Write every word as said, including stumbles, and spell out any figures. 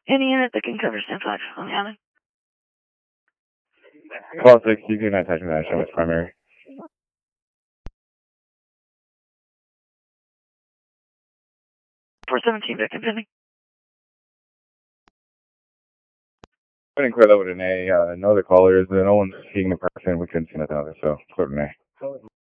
Any unit that can cover ten five on the island. Call six, you do not touch that show, it's primary. four seventeen, victim pending. Putting clear level to an A, uh, no other callers, no one's seeing the person, we couldn't see nothing other, so clear to an A.